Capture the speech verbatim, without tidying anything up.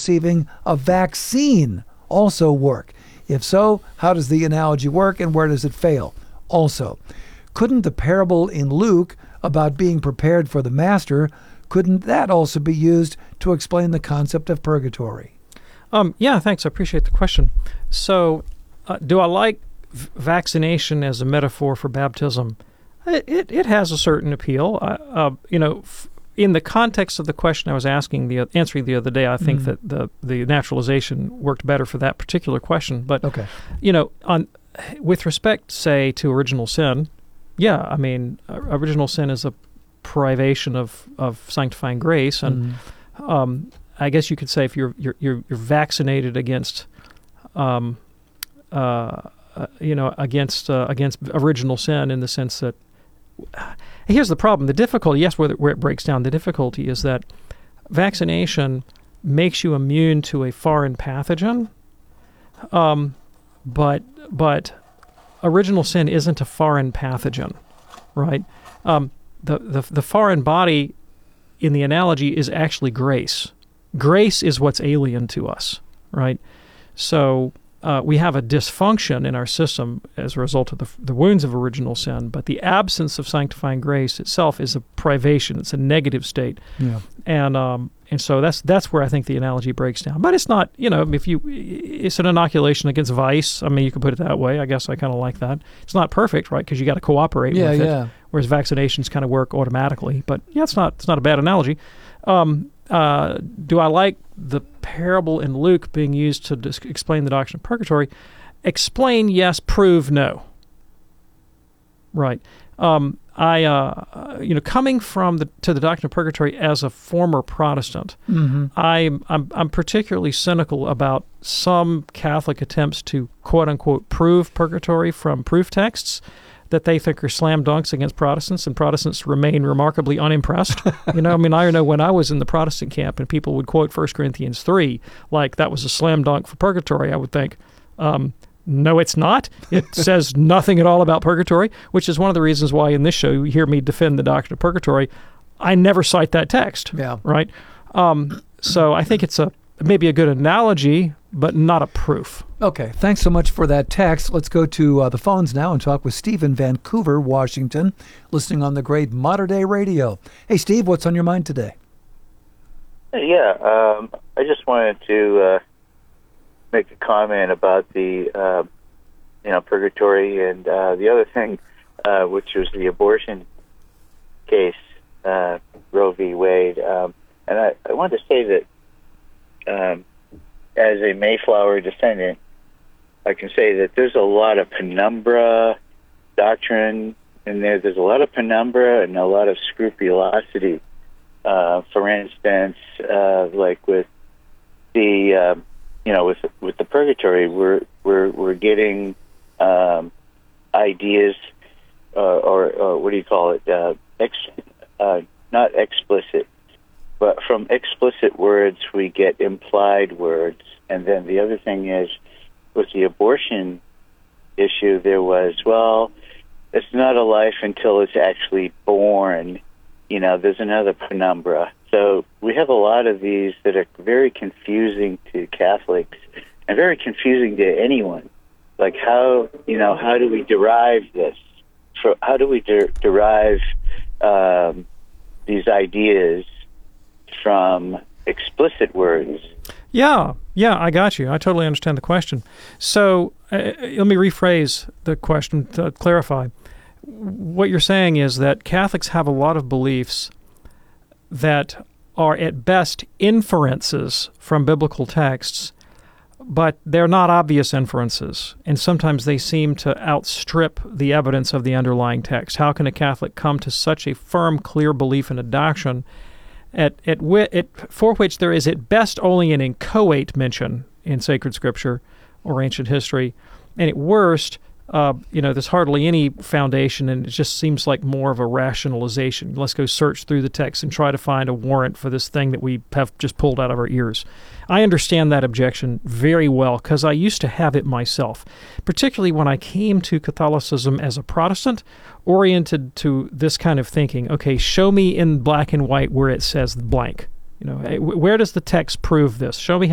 receiving a vaccine also work? If so, how does the analogy work and where does it fail? Also, couldn't the parable in Luke about being prepared for the master, couldn't that also be used to explain the concept of purgatory? Um, yeah, thanks. I appreciate the question. So, uh, do I like v- vaccination as a metaphor for baptism? It it, it has a certain appeal. Uh, uh, you know, f- in the context of the question I was asking the answering the other day, I think mm. that the the naturalization worked better for that particular question. But okay. you know, on with respect, say, to original sin, yeah, I mean, uh, original sin is a privation of, of sanctifying grace, and mm. um, I guess you could say if you're you're you're, you're vaccinated against, um, uh, uh, you know, against uh, against original sin in the sense that. Here's the problem. The difficulty, yes, where, where it breaks down, the difficulty is that vaccination makes you immune to a foreign pathogen, um, but but original sin isn't a foreign pathogen, right? Um, the, the the foreign body, in the analogy, is actually grace. Grace is what's alien to us, right? So uh, we have a dysfunction in our system as a result of the, the wounds of original sin, but the absence of sanctifying grace itself is a privation. It's a negative state. Yeah. And um, and so that's that's where I think the analogy breaks down. But it's not, you know, if you, it's an inoculation against vice. I mean, you could put it that way. I guess I kind of like that. It's not perfect, right? Because you got to cooperate yeah, with it. Yeah. Whereas vaccinations kind of work automatically. But yeah, it's not it's not a bad analogy. Um, uh, do I like the parable in Luke being used to dis- explain the doctrine of purgatory? Explain, yes. Prove, no. Right. Um, I, uh, you know, coming from the to the doctrine of purgatory as a former Protestant, mm-hmm. I'm, I'm I'm particularly cynical about some Catholic attempts to quote unquote prove purgatory from proof texts that they think are slam dunks against Protestants, and Protestants remain remarkably unimpressed. You know, I mean, I know when I was in the Protestant camp and people would quote First Corinthians three like that was a slam dunk for purgatory, I would think, um, no, it's not. It says nothing at all about purgatory, which is one of the reasons why in this show you hear me defend the doctrine of purgatory. I never cite that text, yeah. right? Um, so I think it's a maybe a good analogy, but not a proof. Okay, thanks so much for that text. Let's go to uh, the phones now and talk with Steve in Vancouver, Washington, listening on the great Mater Dei Radio. Hey, Steve, what's on your mind today? Yeah, um, I just wanted to uh, make a comment about the, uh, you know, purgatory and uh, the other thing, uh, which was the abortion case, uh, Roe v. Wade. Um, and I, I wanted to say that um, as a Mayflower descendant, I can say that there's a lot of penumbra doctrine in there. There's a lot of penumbra and a lot of scrupulosity. Uh, for instance, uh, like with the, uh, you know, with with the purgatory, we're we're we're getting um, ideas, uh, or, or what do you call it? Uh, ex, uh, not explicit, but from explicit words we get implied words. And then the other thing is, with the abortion issue, there was, well, it's not a life until it's actually born. You know, there's another penumbra. So we have a lot of these that are very confusing to Catholics and very confusing to anyone. Like how, you know, how do we derive this? For, how do we de- derive um, these ideas from explicit words? Yeah, yeah, I got you. I totally understand the question. So uh, let me rephrase the question to clarify. What you're saying is that Catholics have a lot of beliefs that are at best inferences from biblical texts, but they're not obvious inferences, and sometimes they seem to outstrip the evidence of the underlying text. How can a Catholic come to such a firm, clear belief in a doctrine at, at, at for which there is at best only an inchoate mention in sacred scripture or ancient history, and at worst, Uh, you know, there's hardly any foundation, and it just seems like more of a rationalization. Let's go search through the text and try to find a warrant for this thing that we have just pulled out of our ears. I understand that objection very well because I used to have it myself, particularly when I came to Catholicism as a Protestant, oriented to this kind of thinking. Okay, show me in black and white where it says blank. You know, where does the text prove this? Show me